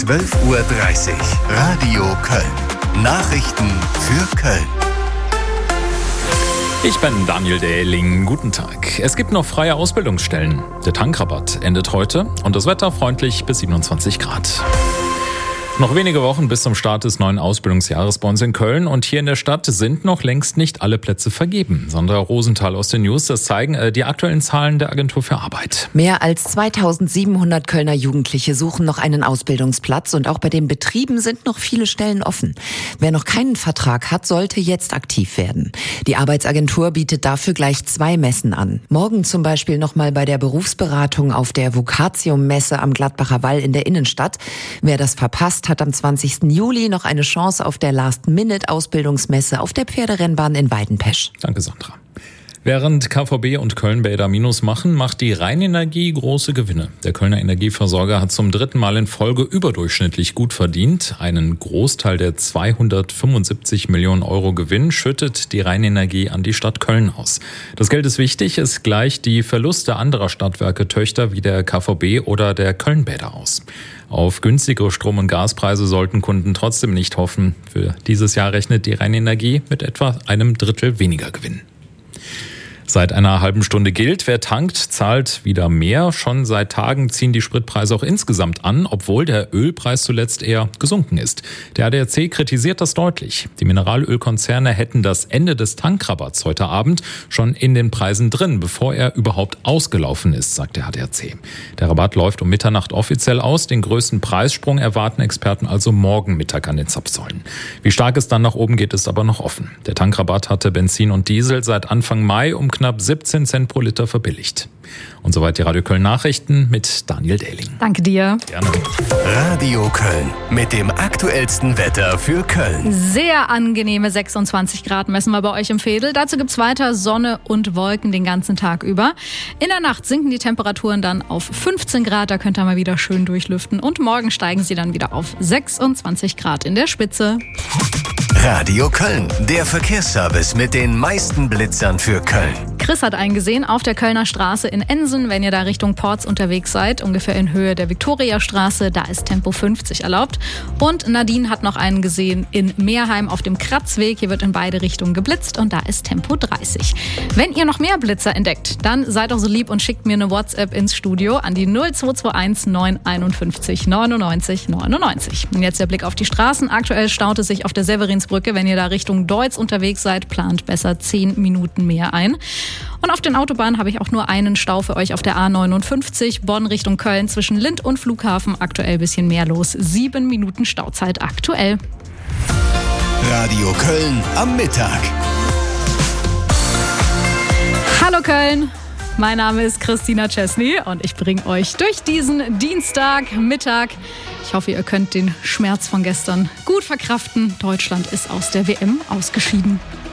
12:30 Uhr. Radio Köln. Nachrichten für Köln. Ich bin Daniel Dehling. Guten Tag. Es gibt noch freie Ausbildungsstellen. Der Tankrabatt endet heute und das Wetter freundlich bis 27 Grad. Noch wenige Wochen bis zum Start des neuen Ausbildungsjahres bei uns in Köln und hier in der Stadt sind noch längst nicht alle Plätze vergeben. Sandra Rosenthal aus den News, das zeigen die aktuellen Zahlen der Agentur für Arbeit. Mehr als 2700 Kölner Jugendliche suchen noch einen Ausbildungsplatz und auch bei den Betrieben sind noch viele Stellen offen. Wer noch keinen Vertrag hat, sollte jetzt aktiv werden. Die Arbeitsagentur bietet dafür gleich 2 Messen an. Morgen zum Beispiel nochmal bei der Berufsberatung auf der Vocatium-Messe am Gladbacher Wall in der Innenstadt. Wer das verpasst, hat am 20. Juli noch eine Chance auf der Last-Minute-Ausbildungsmesse auf der Pferderennbahn in Weidenpesch. Danke, Sandra. Während KVB und Köln-Bäder Minus machen, macht die Rheinenergie große Gewinne. Der Kölner Energieversorger hat zum 3. Mal in Folge überdurchschnittlich gut verdient. Einen Großteil der 275 Millionen Euro Gewinn schüttet die Rheinenergie an die Stadt Köln aus. Das Geld ist wichtig, es gleicht die Verluste anderer Stadtwerke Töchter wie der KVB oder der Köln-Bäder aus. Auf günstigere Strom- und Gaspreise sollten Kunden trotzdem nicht hoffen. Für dieses Jahr rechnet die Rheinenergie mit etwa einem Drittel weniger Gewinn. Seit einer halben Stunde gilt, wer tankt, zahlt wieder mehr. Schon seit Tagen ziehen die Spritpreise auch insgesamt an, obwohl der Ölpreis zuletzt eher gesunken ist. Der ADAC kritisiert das deutlich. Die Mineralölkonzerne hätten das Ende des Tankrabatts heute Abend schon in den Preisen drin, bevor er überhaupt ausgelaufen ist, sagt der ADAC. Der Rabatt läuft um Mitternacht offiziell aus. Den größten Preissprung erwarten Experten also morgen Mittag an den Zapfsäulen. Wie stark es dann nach oben geht, ist aber noch offen. Der Tankrabatt hatte Benzin und Diesel seit Anfang Mai um knapp 17 Cent pro Liter verbilligt. Und soweit die Radio Köln Nachrichten mit Daniel Dehling. Danke dir. Gerne. Radio Köln mit dem aktuellsten Wetter für Köln. Sehr angenehme 26 Grad messen wir bei euch im Veedel. Dazu gibt's weiter Sonne und Wolken den ganzen Tag über. In der Nacht sinken die Temperaturen dann auf 15 Grad. Da könnt ihr mal wieder schön durchlüften. Und morgen steigen sie dann wieder auf 26 Grad in der Spitze. Radio Köln, der Verkehrsservice mit den meisten Blitzern für Köln. Chris hat einen gesehen auf der Kölner Straße in Ensen, wenn ihr da Richtung Porz unterwegs seid, ungefähr in Höhe der Viktoriastraße, da ist Tempo 50 erlaubt. Und Nadine hat noch einen gesehen in Meerheim auf dem Kratzweg, hier wird in beide Richtungen geblitzt und da ist Tempo 30. Wenn ihr noch mehr Blitzer entdeckt, dann seid doch so lieb und schickt mir eine WhatsApp ins Studio an die 0221 951 99 99. Und jetzt der Blick auf die Straßen. Aktuell staut es sich auf der Severinsbrücke, wenn ihr da Richtung Deutz unterwegs seid, plant besser 10 Minuten mehr ein. Und auf den Autobahnen habe ich auch nur einen Stau für euch auf der A59, Bonn Richtung Köln zwischen Lind und Flughafen. Aktuell ein bisschen mehr los. 7 Minuten Stauzeit aktuell. Radio Köln am Mittag. Hallo Köln, mein Name ist Christina Chesney und ich bringe euch durch diesen Dienstagmittag. Ich hoffe, ihr könnt den Schmerz von gestern gut verkraften. Deutschland ist aus der WM ausgeschieden.